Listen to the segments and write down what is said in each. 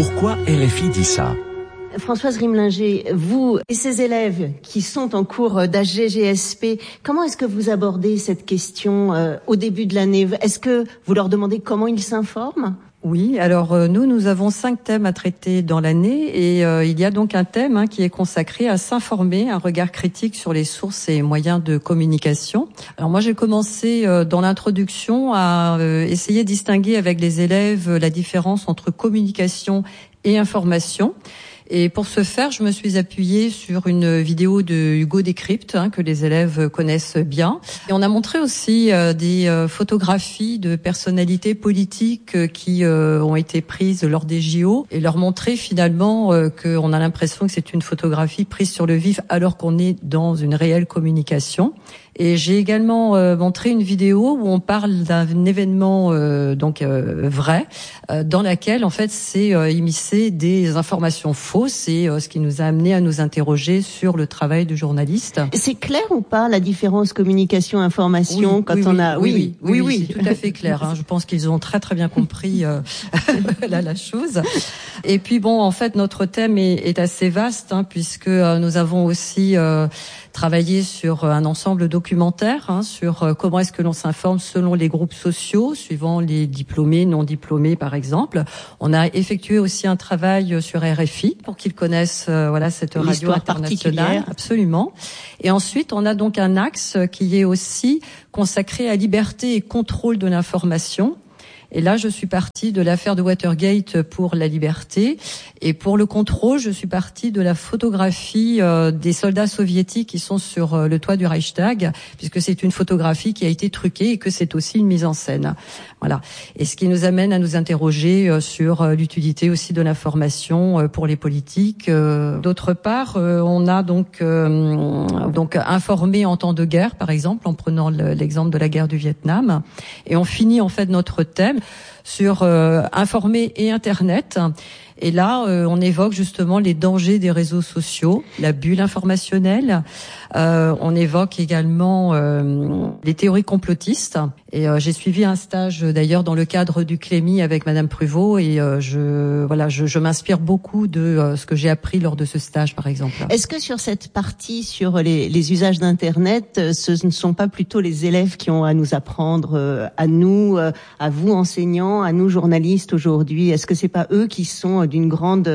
Pourquoi RFI dit ça ? Françoise Rimlinger, vous et ces élèves qui sont en cours d'HGGSP, comment est-ce que vous abordez cette question au début de l'année ? Est-ce que vous leur demandez comment ils s'informent ? Oui, alors nous avons 5 thèmes à traiter dans l'année et il y a donc un thème qui est consacré à s'informer, un regard critique sur les sources et moyens de communication. Alors moi j'ai commencé dans l'introduction à essayer de distinguer avec les élèves la différence entre communication et information. Et pour ce faire, je me suis appuyée sur une vidéo de Hugo Décrypte que les élèves connaissent bien. Et on a montré aussi des photographies de personnalités politiques qui ont été prises lors des JO et leur montrer finalement qu'on a l'impression que c'est une photographie prise sur le vif alors qu'on est dans une réelle communication. Et j'ai également montré une vidéo où on parle d'un événement vrai, dans laquelle en fait c'est immiscé des informations fausses et ce qui nous a amené à nous interroger sur le travail du journaliste. C'est clair ou pas la différence communication-information Oui, c'est tout à fait clair. Je pense qu'ils ont très très bien compris la chose. Et puis bon, en fait notre thème est assez vaste puisque nous avons aussi travaillé sur un ensemble documentaire sur comment est-ce que l'on s'informe selon les groupes sociaux, suivant les diplômés, non diplômés par exemple. On a effectué aussi un travail sur RFI pour qu'ils connaissent cette radio internationale. Absolument. Et ensuite, on a donc un axe qui est aussi consacré à liberté et contrôle de l'information. Et là, je suis partie de l'affaire de Watergate pour la liberté. Et pour le contrôle, je suis partie de la photographie des soldats soviétiques qui sont sur le toit du Reichstag, puisque c'est une photographie qui a été truquée et que c'est aussi une mise en scène. Voilà. Et ce qui nous amène à nous interroger sur l'utilité aussi de l'information pour les politiques. D'autre part, on a donc informé en temps de guerre, par exemple, en prenant l'exemple de la guerre du Vietnam. Et on finit en fait notre thème sur informer et Internet. Et là, on évoque justement les dangers des réseaux sociaux, la bulle informationnelle. On évoque également les théories complotistes. Et j'ai suivi un stage d'ailleurs dans le cadre du Clémy avec Madame Pruvot. Et je m'inspire beaucoup de ce que j'ai appris lors de ce stage, par exemple. Est-ce que sur cette partie sur les usages d'Internet, ce ne sont pas plutôt les élèves qui ont à nous apprendre, à nous, à vous enseignants, à nous journalistes aujourd'hui? Est-ce que c'est pas eux qui sont d'une grande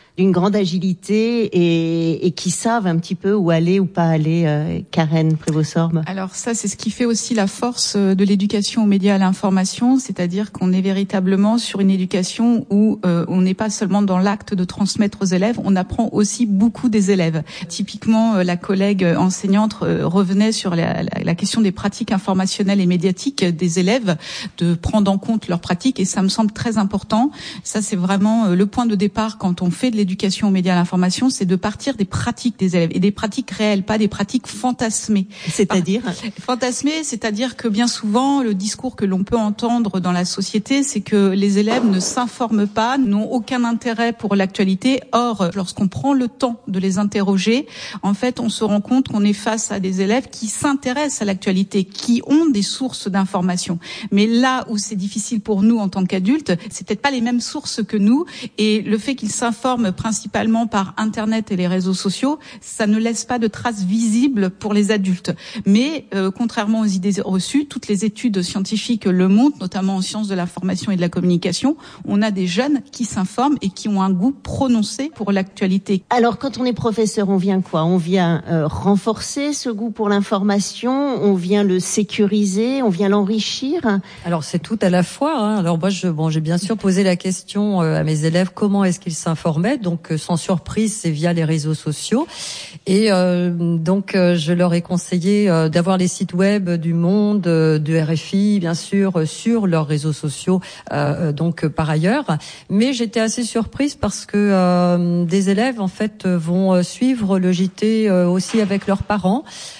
agilité et qui savent un petit peu où aller ou pas aller, Karen Prévost-Sorbe? Alors ça, c'est ce qui fait aussi la force de l'éducation aux médias et à l'information, c'est-à-dire qu'on est véritablement sur une éducation où on n'est pas seulement dans l'acte de transmettre aux élèves, on apprend aussi beaucoup des élèves. Typiquement, la collègue enseignante revenait sur la question des pratiques informationnelles et médiatiques des élèves, de prendre en compte leurs pratiques, et ça me semble très important. Ça, c'est vraiment le point de départ quand on fait de l'éducation aux médias et à l'information, c'est de partir des pratiques des élèves et des pratiques réelles, pas des pratiques fantasmées. C'est-à-dire fantasmées, c'est-à-dire que bien souvent le discours que l'on peut entendre dans la société, c'est que les élèves ne s'informent pas, n'ont aucun intérêt pour l'actualité. Or, lorsqu'on prend le temps de les interroger, en fait, on se rend compte qu'on est face à des élèves qui s'intéressent à l'actualité, qui ont des sources d'information. Mais là où c'est difficile pour nous en tant qu'adultes, c'est peut-être pas les mêmes sources que nous, et le fait qu'ils s'informent principalement par Internet et les réseaux sociaux, ça ne laisse pas de traces visibles pour les adultes. Mais contrairement aux idées reçues, toutes les études scientifiques le montrent, notamment en sciences de l'information et de la communication, on a des jeunes qui s'informent et qui ont un goût prononcé pour l'actualité. Alors quand on est professeur, on vient quoi ? On vient renforcer ce goût pour l'information, on vient le sécuriser, on vient l'enrichir ? Alors c'est tout à la fois. Alors moi, j'ai bien sûr posé la question à mes élèves, comment est-ce qu'ils s'informaient ? Donc sans surprise, c'est via les réseaux sociaux. Et je leur ai conseillé d'avoir les sites web du Monde, de RFI, bien sûr, sur leurs réseaux sociaux, par ailleurs. Mais j'étais assez surprise parce que des élèves, en fait, vont suivre le JT aussi avec leurs parents.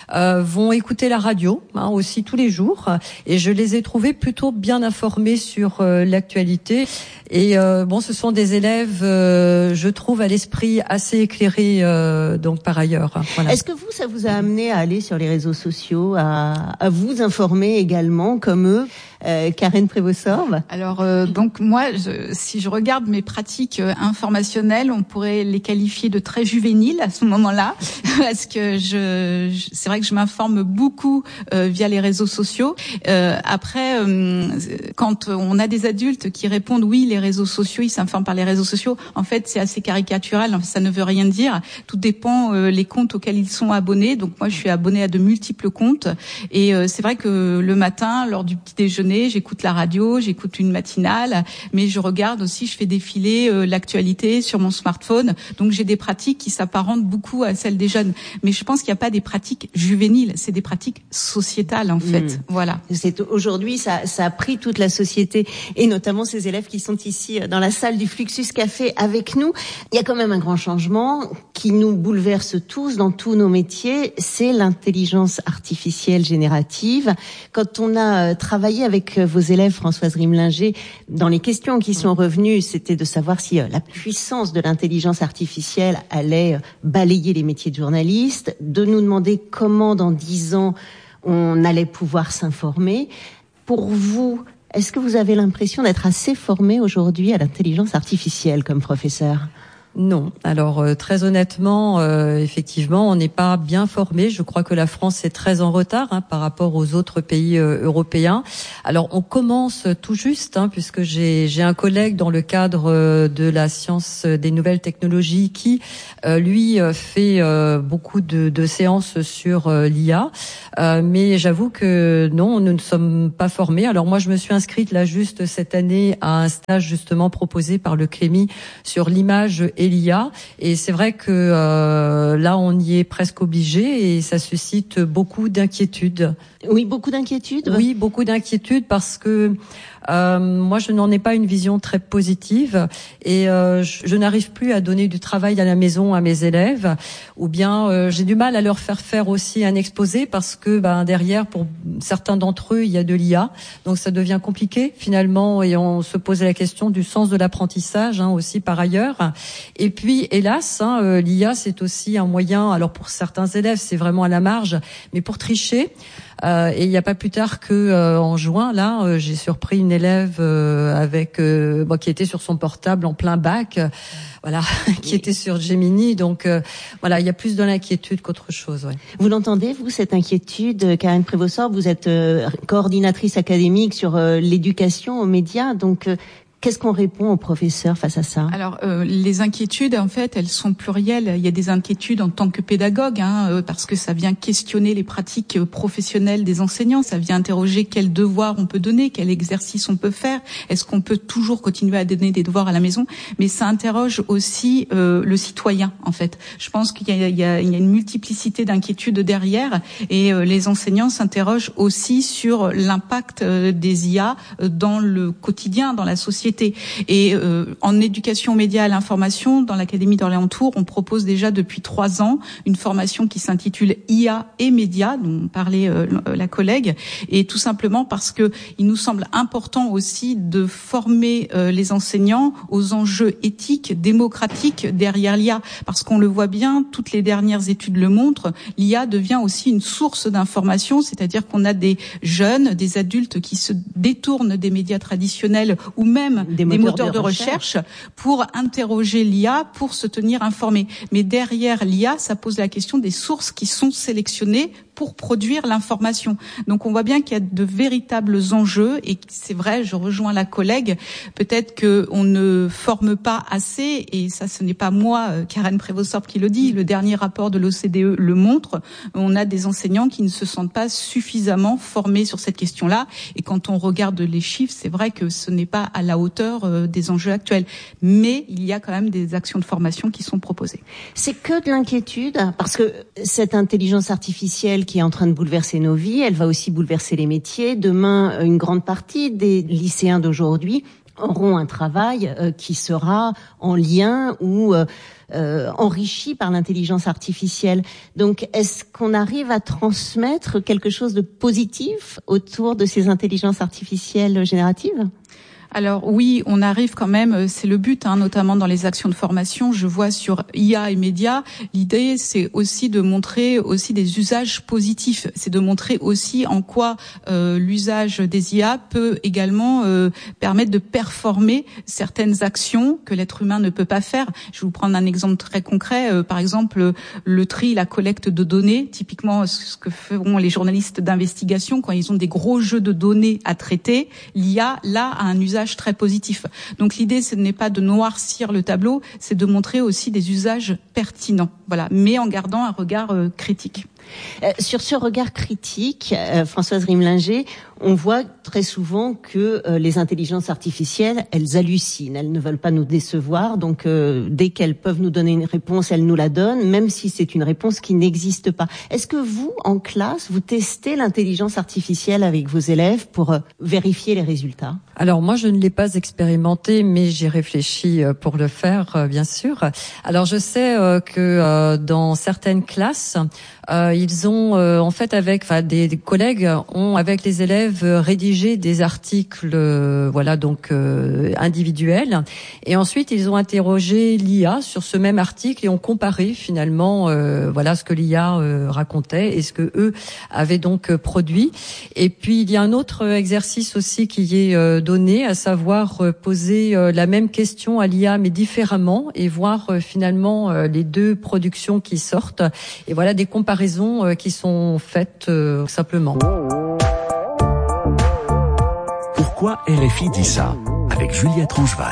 vont écouter la radio aussi tous les jours, et je les ai trouvés plutôt bien informés sur l'actualité. Et ce sont des élèves, je trouve, à l'esprit assez éclairé, donc par ailleurs. Voilà. Est-ce que ça vous a amené à aller sur les réseaux sociaux, à vous informer également comme eux? Karen Prévost-Sorbe. Alors donc moi, si je regarde mes pratiques informationnelles, on pourrait les qualifier de très juvéniles à ce moment-là, parce que c'est vrai que je m'informe beaucoup via les réseaux sociaux. Après, quand on a des adultes qui répondent oui, les réseaux sociaux, ils s'informent par les réseaux sociaux, en fait c'est assez caricatural, ça ne veut rien dire. Tout dépend les comptes auxquels ils sont abonnés. Donc moi je suis abonnée à de multiples comptes, et c'est vrai que le matin, lors du petit déjeuner, j'écoute la radio, j'écoute une matinale, mais je regarde aussi, je fais défiler l'actualité sur mon smartphone. Donc j'ai des pratiques qui s'apparentent beaucoup à celles des jeunes. Mais je pense qu'il n'y a pas des pratiques juvéniles, c'est des pratiques sociétales en fait. Voilà. Aujourd'hui, ça a pris toute la société, et notamment ces élèves qui sont ici dans la salle du Fluxus Café avec nous. Il y a quand même un grand changement qui nous bouleverse tous dans tous nos métiers, c'est l'intelligence artificielle générative. Quand on a travaillé avec vos élèves, Françoise Rimlinger, dans les questions qui sont revenues, c'était de savoir si la puissance de l'intelligence artificielle allait balayer les métiers de journaliste, de nous demander comment dans 10 ans on allait pouvoir s'informer. Pour vous, est-ce que vous avez l'impression d'être assez formé aujourd'hui à l'intelligence artificielle comme professeur ? Non. Alors très honnêtement, effectivement, on n'est pas bien formé. Je crois que la France est très en retard par rapport aux autres pays européens. Alors on commence tout juste, puisque j'ai un collègue dans le cadre de la science des nouvelles technologies qui, lui, fait beaucoup de séances sur l'IA. Mais j'avoue que non, nous ne sommes pas formés. Alors moi, je me suis inscrite là juste cette année à un stage justement proposé par le CREMI sur l'image et l'IA, et c'est vrai que là on y est presque obligé, et ça suscite beaucoup d'inquiétudes. Oui, beaucoup d'inquiétudes. Oui, beaucoup d'inquiétudes, parce que moi je n'en ai pas une vision très positive, et je n'arrive plus à donner du travail à la maison à mes élèves, ou bien j'ai du mal à leur faire aussi un exposé, parce que derrière, pour certains d'entre eux, il y a de l'IA, donc ça devient compliqué finalement, et on se pose la question du sens de l'apprentissage aussi par ailleurs. Et puis hélas, l'IA c'est aussi un moyen, alors pour certains élèves c'est vraiment à la marge, mais pour tricher. Et il n'y a pas plus tard que en juin, là, j'ai surpris une élève qui était sur son portable en plein bac, qui était sur Gemini. Donc il y a plus de l'inquiétude qu'autre chose. Ouais. Vous l'entendez, vous, cette inquiétude, Karen Prévost-Sorbe? Vous êtes coordinatrice académique sur l'éducation aux médias, donc. Qu'est-ce qu'on répond aux professeurs face à ça? Alors, les inquiétudes, en fait, elles sont plurielles. Il y a des inquiétudes en tant que pédagogue, parce que ça vient questionner les pratiques professionnelles des enseignants. Ça vient interroger quels devoirs on peut donner, quel exercice on peut faire. Est-ce qu'on peut toujours continuer à donner des devoirs à la maison? Mais ça interroge aussi le citoyen, en fait. Je pense qu'il y a une multiplicité d'inquiétudes derrière, et les enseignants s'interrogent aussi sur l'impact des IA dans le quotidien, dans la société. Et en éducation aux médias et à l'information, dans l'Académie d'Orléans-Tours, on propose déjà depuis 3 ans une formation qui s'intitule IA et médias, dont parlait la collègue, et tout simplement parce que il nous semble important aussi de former les enseignants aux enjeux éthiques, démocratiques derrière l'IA, parce qu'on le voit bien, toutes les dernières études le montrent, l'IA devient aussi une source d'information, c'est-à-dire qu'on a des jeunes, des adultes qui se détournent des médias traditionnels ou même des moteurs de recherche pour interroger l'IA, pour se tenir informé. Mais derrière l'IA, ça pose la question des sources qui sont sélectionnées pour produire l'information. Donc on voit bien qu'il y a de véritables enjeux, et c'est vrai, je rejoins la collègue, peut-être que on ne forme pas assez, et ça ce n'est pas moi, Karen Prévost-Sorbe, qui le dit, le dernier rapport de l'OCDE le montre, on a des enseignants qui ne se sentent pas suffisamment formés sur cette question-là, et quand on regarde les chiffres, c'est vrai que ce n'est pas à la hauteur des enjeux actuels, mais il y a quand même des actions de formation qui sont proposées. C'est que de l'inquiétude, parce que cette intelligence artificielle qui est en train de bouleverser nos vies, elle va aussi bouleverser les métiers. Demain, une grande partie des lycéens d'aujourd'hui auront un travail qui sera en lien ou enrichi par l'intelligence artificielle. Donc, est-ce qu'on arrive à transmettre quelque chose de positif autour de ces intelligences artificielles génératives ? Alors oui, on arrive quand même, c'est le but, notamment dans les actions de formation. Je vois sur IA et médias, l'idée c'est aussi de montrer aussi des usages positifs. C'est de montrer aussi en quoi l'usage des IA peut également permettre de performer certaines actions que l'être humain ne peut pas faire. Je vais vous prendre un exemple très concret. Par exemple, le tri, la collecte de données, typiquement ce que feront les journalistes d'investigation quand ils ont des gros jeux de données à traiter. L'IA, là, a un usage très positif. Donc l'idée, ce n'est pas de noircir le tableau, c'est de montrer aussi des usages pertinents, voilà, mais en gardant un regard critique. Sur ce regard critique, Françoise Rimlinger, on voit très souvent que les intelligences artificielles, elles hallucinent, elles ne veulent pas nous décevoir, donc dès qu'elles peuvent nous donner une réponse, elles nous la donnent, même si c'est une réponse qui n'existe pas. Est-ce que vous, en classe, vous testez l'intelligence artificielle avec vos élèves pour vérifier les résultats ? Alors moi, je ne l'ai pas expérimenté, mais j'ai réfléchi pour le faire, bien sûr. Alors je sais que dans certaines classes, ils ont en fait des collègues ont avec les élèves rédigé des articles individuels, et ensuite ils ont interrogé l'IA sur ce même article et ont comparé finalement ce que l'IA racontait et ce que eux avaient donc produit. Et puis il y a un autre exercice aussi qui est donné, à savoir poser la même question à l'IA mais différemment et voir finalement les deux productions qui sortent, et voilà des comparaisons qui sont faites simplement. Pourquoi RFI dit ça ? Avec Juliette Rougeval.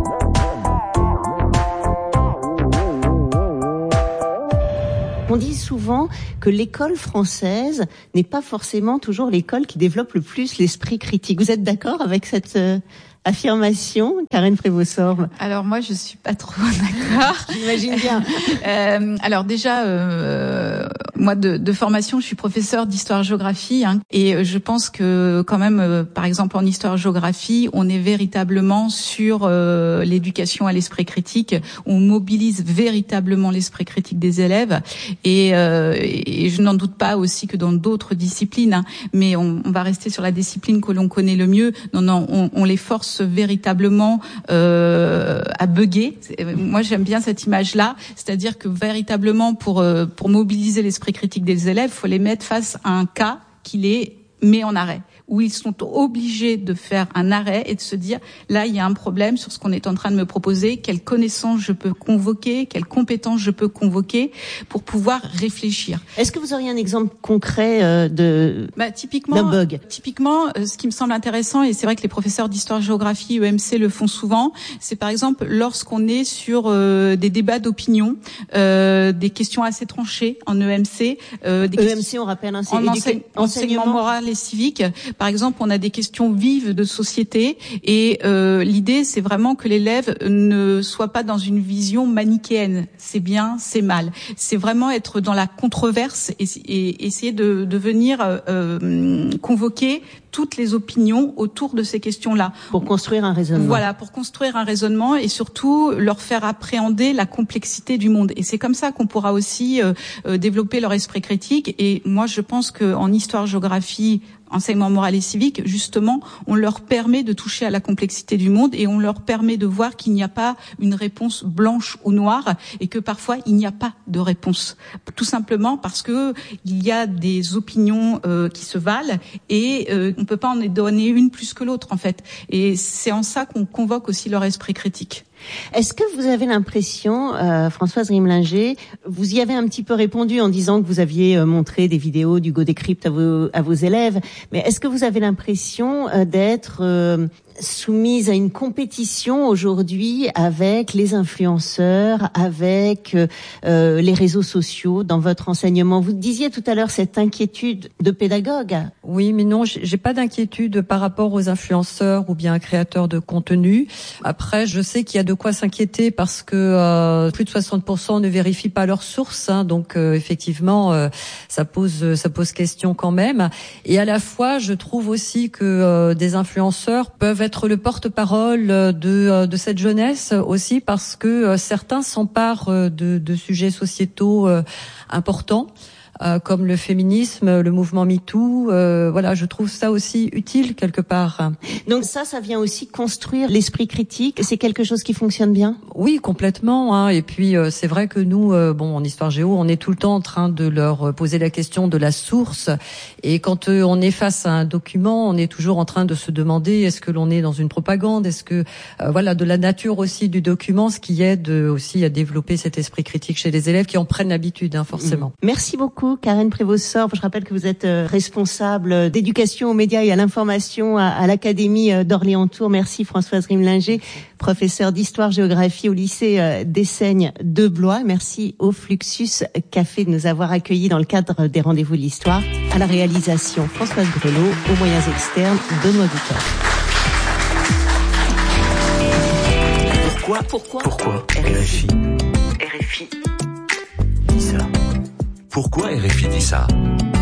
On dit souvent que l'école française n'est pas forcément toujours l'école qui développe le plus l'esprit critique. Vous êtes d'accord avec cette affirmation, Karen Prévost-Sorbe? Alors moi, je suis pas trop d'accord. J'imagine bien. Alors déjà, moi de formation, je suis professeure d'histoire-géographie, et je pense que quand même, par exemple en histoire-géographie, on est véritablement sur l'éducation à l'esprit critique. On mobilise véritablement l'esprit critique des élèves, et je n'en doute pas aussi que dans d'autres disciplines, mais on va rester sur la discipline que l'on connaît le mieux. Non, on les force véritablement à bugger. Moi, j'aime bien cette image-là, c'est-à-dire que véritablement pour mobiliser l'esprit critique des élèves, il faut les mettre face à un cas qui les met en arrêt, où ils sont obligés de faire un arrêt et de se dire, là, il y a un problème sur ce qu'on est en train de me proposer, quelles connaissances je peux convoquer, quelles compétences je peux convoquer pour pouvoir réfléchir. Est-ce que vous auriez un exemple concret d'un bug ? Typiquement, ce qui me semble intéressant, et c'est vrai que les professeurs d'histoire-géographie, EMC, le font souvent, c'est par exemple lorsqu'on est sur des débats d'opinion, des questions assez tranchées en EMC. EMC, on rappelle, c'est enseignement moral et civique. Par exemple, on a des questions vives de société, et l'idée, c'est vraiment que l'élève ne soit pas dans une vision manichéenne. C'est bien, c'est mal. C'est vraiment être dans la controverse et essayer de venir convoquer toutes les opinions autour de ces questions-là. Pour construire un raisonnement. Voilà, pour construire un raisonnement et surtout leur faire appréhender la complexité du monde. Et c'est comme ça qu'on pourra aussi développer leur esprit critique. Et moi, je pense qu'en histoire-géographie, enseignement moral et civique, justement, on leur permet de toucher à la complexité du monde et on leur permet de voir qu'il n'y a pas une réponse blanche ou noire et que parfois il n'y a pas de réponse. Tout simplement parce que il y a des opinions qui se valent et on peut pas en donner une plus que l'autre en fait. Et c'est en ça qu'on convoque aussi leur esprit critique. Est-ce que vous avez l'impression, Françoise Rimlinger, vous y avez un petit peu répondu en disant que vous aviez montré des vidéos d'Hugo Décrypte à vos élèves, mais est-ce que vous avez l'impression d'être soumise à une compétition aujourd'hui avec les influenceurs, avec les réseaux sociaux dans votre enseignement? Vous disiez tout à l'heure cette inquiétude de pédagogue. Oui, mais non, j'ai pas d'inquiétude par rapport aux influenceurs ou bien créateurs de contenu. Après, je sais qu'il y a de quoi s'inquiéter parce que plus de 60% ne vérifient pas leurs sources, hein, donc effectivement ça pose question quand même. Et à la fois, je trouve aussi que des influenceurs peuvent être le porte-parole de cette jeunesse aussi, parce que certains s'emparent de sujets sociétaux importants, comme le féminisme, le mouvement MeToo. Voilà, je trouve ça aussi utile quelque part. Donc ça vient aussi construire l'esprit critique. C'est quelque chose qui fonctionne bien? Oui, complètement. Hein. Et puis c'est vrai que nous, en histoire géo, on est tout le temps en train de leur poser la question de la source. Et quand on est face à un document, on est toujours en train de se demander est-ce que l'on est dans une propagande, est-ce que de la nature aussi du document, ce qui aide aussi à développer cet esprit critique chez les élèves qui en prennent l'habitude, hein, forcément. Merci beaucoup. Karen Prévost-Sorbe, je rappelle que vous êtes responsable d'éducation aux médias et à l'information à l'Académie d'Orléans-Tours. Merci Françoise Rimlinger, professeure d'histoire-géographie au lycée d'Essaignes de Blois. Merci au Fluxus Café de nous avoir accueillis dans le cadre des Rendez-vous de l'Histoire. À la réalisation, Françoise Grelot, aux moyens externes, Benoît Ducas. Pourquoi RFI dit ça? Pourquoi RFI dit ça?